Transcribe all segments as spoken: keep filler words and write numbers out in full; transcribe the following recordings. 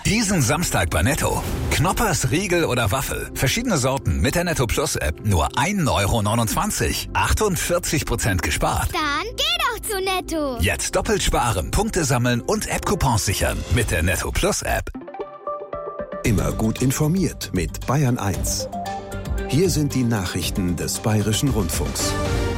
Diesen Samstag bei Netto. Knoppers, Riegel oder Waffel. Verschiedene Sorten mit der Netto Plus App. Nur ein Euro neunundzwanzig. achtundvierzig Prozent gespart. Dann geh doch zu Netto. Jetzt doppelt sparen, Punkte sammeln und App-Coupons sichern. Mit der Netto Plus App. Immer gut informiert mit Bayern eins. Hier sind die Nachrichten des Bayerischen Rundfunks.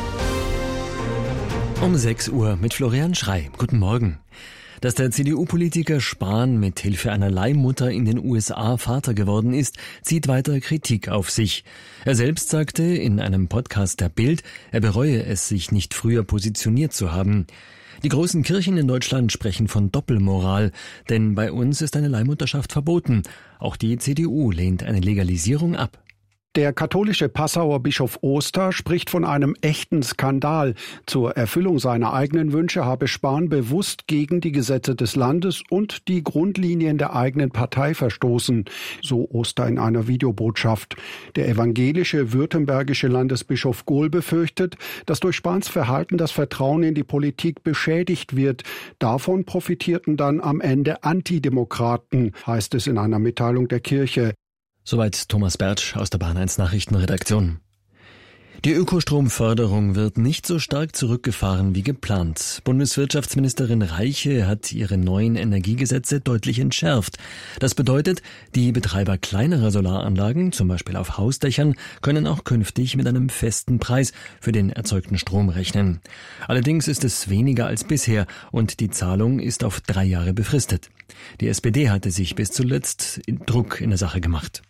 Um sechs Uhr mit Florian Schrey. Guten Morgen. Dass der C D U-Politiker Spahn mit Hilfe einer Leihmutter in den U S A Vater geworden ist, zieht weiter Kritik auf sich. Er selbst sagte in einem Podcast der Bild, er bereue es, sich nicht früher positioniert zu haben. Die großen Kirchen in Deutschland sprechen von Doppelmoral, denn bei uns ist eine Leihmutterschaft verboten. Auch die C D U lehnt eine Legalisierung ab. Der katholische Passauer Bischof Oster spricht von einem echten Skandal. Zur Erfüllung seiner eigenen Wünsche habe Spahn bewusst gegen die Gesetze des Landes und die Grundlinien der eigenen Partei verstoßen, so Oster in einer Videobotschaft. Der evangelische württembergische Landesbischof Gohl befürchtet, dass durch Spahns Verhalten das Vertrauen in die Politik beschädigt wird. Davon profitierten dann am Ende Antidemokraten, heißt es in einer Mitteilung der Kirche. Soweit Thomas Bertsch aus der Bayern eins Nachrichtenredaktion. Die Ökostromförderung wird nicht so stark zurückgefahren wie geplant. Bundeswirtschaftsministerin Reiche hat ihre neuen Energiegesetze deutlich entschärft. Das bedeutet, die Betreiber kleinerer Solaranlagen, zum Beispiel auf Hausdächern, können auch künftig mit einem festen Preis für den erzeugten Strom rechnen. Allerdings ist es weniger als bisher und die Zahlung ist auf drei Jahre befristet. Die S P D hatte sich bis zuletzt Druck in der Sache gemacht.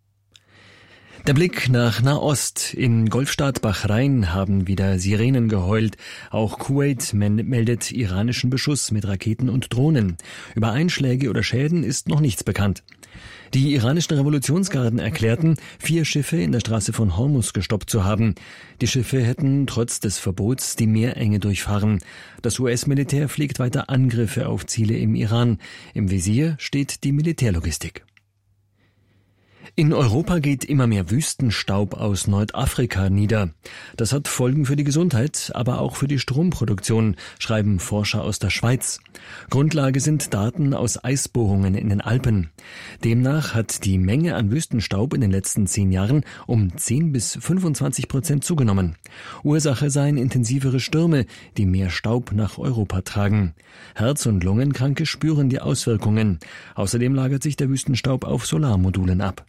Der Blick nach Nahost. Im Golfstaat Bahrain haben wieder Sirenen geheult. Auch Kuwait meldet iranischen Beschuss mit Raketen und Drohnen. Über Einschläge oder Schäden ist noch nichts bekannt. Die iranischen Revolutionsgarden erklärten, vier Schiffe in der Straße von Hormuz gestoppt zu haben. Die Schiffe hätten trotz des Verbots die Meerenge durchfahren. Das U S-Militär fliegt weiter Angriffe auf Ziele im Iran. Im Visier steht die Militärlogistik. In Europa geht immer mehr Wüstenstaub aus Nordafrika nieder. Das hat Folgen für die Gesundheit, aber auch für die Stromproduktion, schreiben Forscher aus der Schweiz. Grundlage sind Daten aus Eisbohrungen in den Alpen. Demnach hat die Menge an Wüstenstaub in den letzten zehn Jahren um zehn bis fünfundzwanzig Prozent zugenommen. Ursache seien intensivere Stürme, die mehr Staub nach Europa tragen. Herz- und Lungenkranke spüren die Auswirkungen. Außerdem lagert sich der Wüstenstaub auf Solarmodulen ab.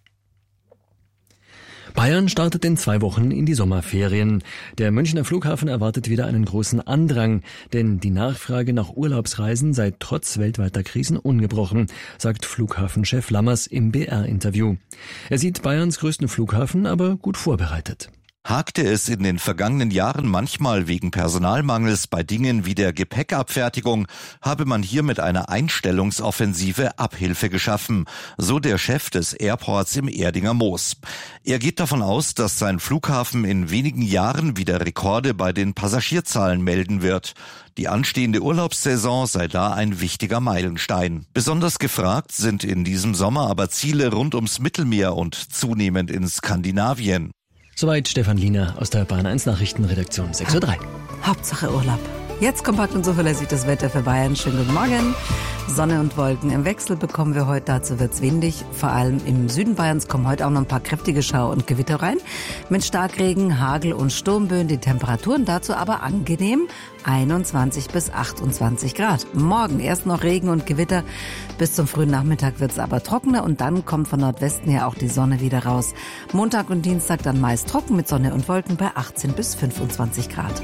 Bayern startet in zwei Wochen in die Sommerferien. Der Münchner Flughafen erwartet wieder einen großen Andrang, denn die Nachfrage nach Urlaubsreisen sei trotz weltweiter Krisen ungebrochen, sagt Flughafenchef Lammers im B R-Interview. Er sieht Bayerns größten Flughafen aber gut vorbereitet. Hakte es in den vergangenen Jahren manchmal wegen Personalmangels bei Dingen wie der Gepäckabfertigung, habe man hier mit einer Einstellungsoffensive Abhilfe geschaffen, so der Chef des Airports im Erdinger Moos. Er geht davon aus, dass sein Flughafen in wenigen Jahren wieder Rekorde bei den Passagierzahlen melden wird. Die anstehende Urlaubssaison sei da ein wichtiger Meilenstein. Besonders gefragt sind in diesem Sommer aber Ziele rund ums Mittelmeer und zunehmend in Skandinavien. Soweit Stefan Liener aus der Bayern eins Nachrichtenredaktion, sechs Uhr drei. Hauptsache Urlaub. Jetzt kompakt und zuverlässig das Wetter für Bayern. Schönen guten Morgen. Sonne und Wolken im Wechsel bekommen wir heute. Dazu wird's windig. Vor allem im Süden Bayerns kommen heute auch noch ein paar kräftige Schauer und Gewitter rein. Mit Starkregen, Hagel und Sturmböen. Die Temperaturen dazu aber angenehm. einundzwanzig bis achtundzwanzig Grad. Morgen erst noch Regen und Gewitter. Bis zum frühen Nachmittag wird's aber trockener und dann kommt von Nordwesten her auch die Sonne wieder raus. Montag und Dienstag dann meist trocken mit Sonne und Wolken bei achtzehn bis fünfundzwanzig Grad.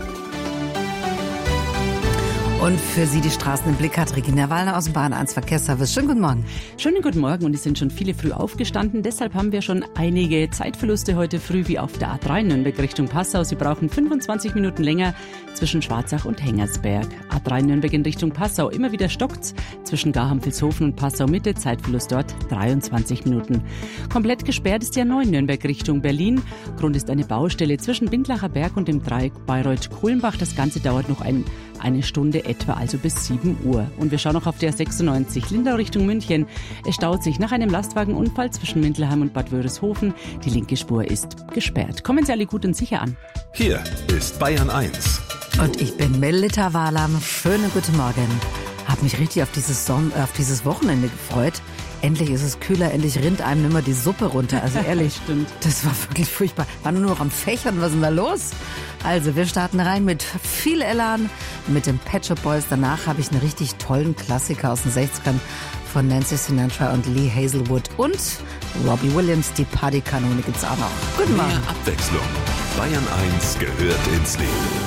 Und für Sie die Straßen im Blick hat Regina Wallner aus dem Bayern eins Verkehrsservice. Schönen guten Morgen. Schönen guten Morgen und es sind schon viele früh aufgestanden. Deshalb haben wir schon einige Zeitverluste heute früh wie auf der A drei Nürnberg Richtung Passau. Sie brauchen fünfundzwanzig Minuten länger zwischen Schwarzach und Hengersberg. A drei Nürnberg in Richtung Passau. Immer wieder stockt's zwischen Garham-Vilshofen und Passau Mitte. Zeitverlust dort dreiundzwanzig Minuten. Komplett gesperrt ist die A neun Nürnberg Richtung Berlin. Grund ist eine Baustelle zwischen Bindlacher Berg und dem Dreieck Bayreuth-Kohlenbach. Das Ganze dauert noch ein Eine Stunde etwa, also bis sieben Uhr. Und wir schauen noch auf der A sechsundneunzig Lindau Richtung München. Es staut sich nach einem Lastwagenunfall zwischen Mindelheim und Bad Wörishofen. Die linke Spur ist gesperrt. Kommen Sie alle gut und sicher an. Hier ist Bayern eins. Und ich bin Melita Wahlam. Schönen guten Morgen. Habe mich richtig auf dieses, Son- auf dieses Wochenende gefreut. Endlich ist es kühler, endlich rinnt einem nimmer die Suppe runter. Also ehrlich, Stimmt. Das war wirklich furchtbar. War nur noch am Fächern, was ist denn da los? Also wir starten rein mit viel Elan, mit den Pet Shop Boys. Danach habe ich einen richtig tollen Klassiker aus den sechzigern von Nancy Sinatra und Lee Hazelwood. Und Robbie Williams, die Partykanone gibt's auch noch. Guten Morgen. Mehr Abwechslung. Bayern eins gehört ins Leben.